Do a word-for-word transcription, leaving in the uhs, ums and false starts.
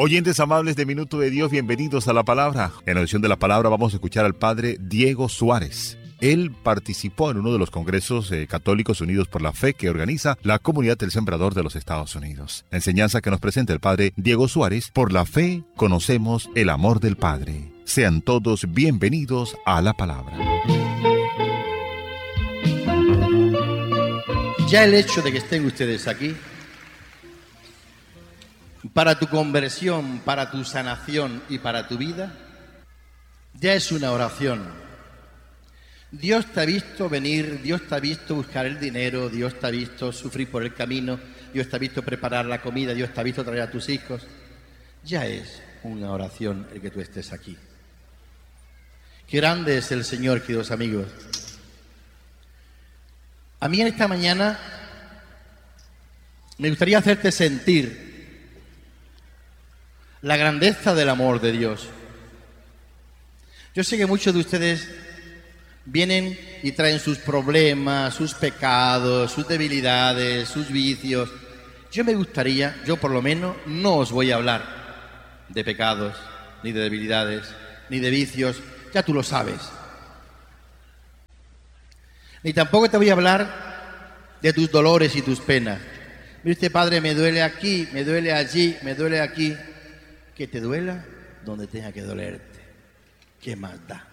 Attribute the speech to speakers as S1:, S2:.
S1: Oyentes amables de Minuto de Dios, bienvenidos a la Palabra. En la edición de la Palabra vamos a escuchar al Padre Diego Suárez. Él participó en uno de los congresos eh, católicos unidos por la fe que organiza la Comunidad del Sembrador de los Estados Unidos. La enseñanza que nos presenta el Padre Diego Suárez: por la fe conocemos el amor del Padre. Sean todos bienvenidos a la Palabra.
S2: Ya el hecho de que estén ustedes aquí, para tu conversión, para tu sanación y para tu vida, ya es una oración. Dios te ha visto venir, Dios te ha visto buscar el dinero, Dios te ha visto sufrir por el camino, Dios te ha visto preparar la comida, Dios te ha visto traer a tus hijos. Ya es una oración el que tú estés aquí. Qué grande es el Señor, queridos amigos. A mí en esta mañana me gustaría hacerte sentir la grandeza del amor de Dios. Yo sé que muchos de ustedes vienen y traen sus problemas, sus pecados, sus debilidades, sus vicios. Yo me gustaría, yo por lo menos, no os voy a hablar de pecados, ni de debilidades, ni de vicios, ya tú lo sabes. Ni tampoco te voy a hablar de tus dolores y tus penas. Mire usted, Padre, me duele aquí, me duele allí, me duele aquí. Que te duela donde tenga que dolerte. ¿Qué más da?